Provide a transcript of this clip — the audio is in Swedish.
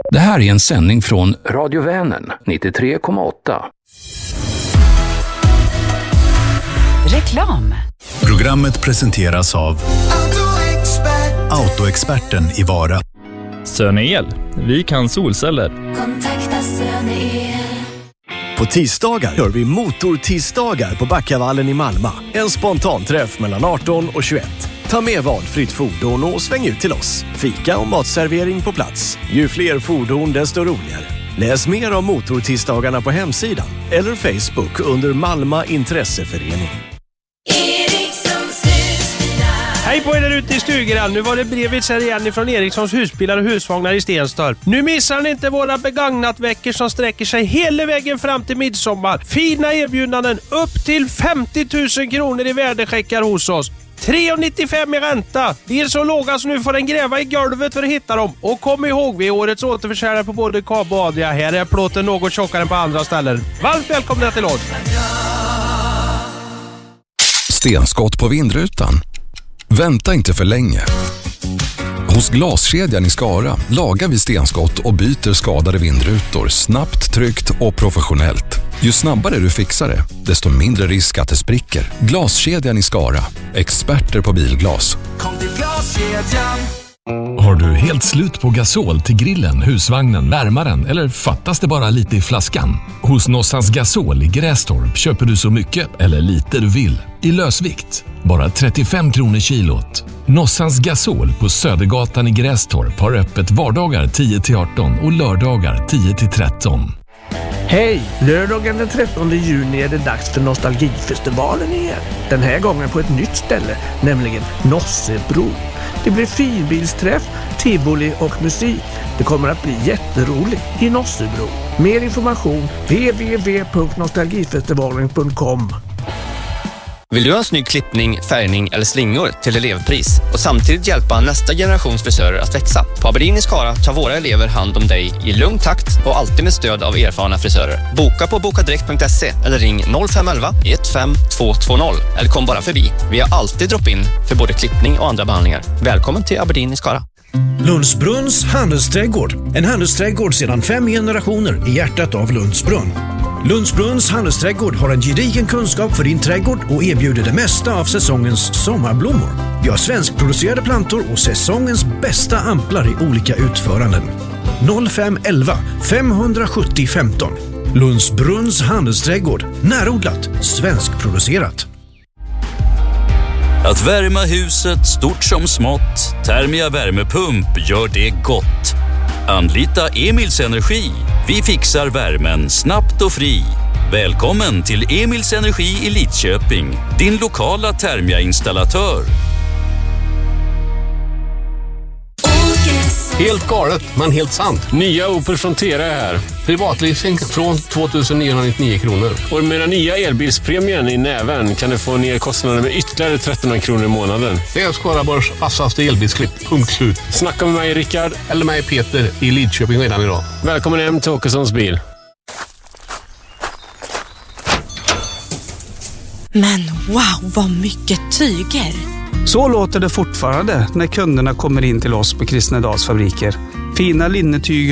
Det här är en sändning från Radio Vänern 93,8. Reklam. Programmet presenteras av Autoexperten i Vara. Söne El. Vi kan solceller. Kontakta Söne El. På tisdagar gör vi motortisdagar på Backavallen i Malmö. En spontanträff mellan 18 och 21. Ta med valfritt fordon och sväng ut till oss. Fika och matservering på plats. Ju fler fordon desto roligare. Läs mer om motortisdagarna på hemsidan eller Facebook under Malmö Intresseförening. Hej på er där ute i stugan. Nu var det brevet här igen från Erikssons husbilar och husvagnar i Stenstorp. Nu missar ni inte våra begagnatveckor som sträcker sig hela vägen fram till midsommar. Fina erbjudanden upp till 50 000 kronor i värdecheckar hos oss. 3,95 i ränta. Det är så låga så nu får den gräva i golvet för att hitta dem. Och kom ihåg, vi är årets återförsäljare på både Kab och Adria. Här är plåten något tjockare än på andra ställen. Varmt välkomna till oss. Stenskott på vindrutan. Vänta inte för länge. Hos Glaskedjan i Skara lagar vi stenskott och byter skadade vindrutor snabbt, tryggt och professionellt. Ju snabbare du fixar det, desto mindre risk att det spricker. Glaskedjan i Skara. Experter på bilglas. Kom till Glaskedjan. Har du helt slut på gasol till grillen, husvagnen, värmaren eller fattas det bara lite i flaskan? Hos Nossans Gasol i Grästorp köper du så mycket eller lite du vill. I lösvikt. Bara 35 kronor kilot. Nossans Gasol på Södergatan i Grästorp har öppet vardagar 10-18 och lördagar 10-13. Hej! Lördagen den 13 juni är det dags för Nostalgifestivalen igen. Den här gången på ett nytt ställe, nämligen Nossebro. Det blir finbilsträff, tivoli och musik. Det kommer att bli jätteroligt i Nossebro. Mer information www.nostalgifestivalen.com. Vill du ha en snygg klippning, färgning eller slingor till elevpris och samtidigt hjälpa nästa generations frisörer att växa? På Aberdeen i Skara tar våra elever hand om dig i lugn takt och alltid med stöd av erfarna frisörer. Boka på bokadirekt.se eller ring 0511 15220 eller kom bara förbi. Vi har alltid drop-in för både klippning och andra behandlingar. Välkommen till Aberdeen i Skara. Lundsbrunns handelsträdgård. En handelsträdgård sedan 5 generationer i hjärtat av Lundsbrunn. Lundsbrunns handelsträdgård har en gedigen kunskap för din trädgård och erbjuder det mesta av säsongens sommarblommor. Vi har svenskproducerade plantor och säsongens bästa amplar i olika utföranden. 0511 570 15. Lundsbrunns handelsträdgård. Närodlat, svenskproducerat. Att värma huset stort som smått, Thermia värmepump gör det gott. Anlita Emils Energi. Vi fixar värmen snabbt och fri. Välkommen till Emils Energi i Lidköping, din lokala Thermia-installatör. Helt galet, men helt sant. Nya Opel Frontera är här. Privatleasing från 2999 kronor. Och med den nya elbilspremien i näven kan du få ner kostnaden med ytterligare 1300 kronor i månaden. Det är Skaraborgs vassaste elbilsklipp. Punkt slut. Snacka med mig Rickard eller mig Peter i Lidköping redan idag. Välkommen hem till Åkessons bil. Men wow, vad mycket tyger! Så låter det fortfarande när kunderna kommer in till oss på Kristnedals fabriker. Fina linnetyger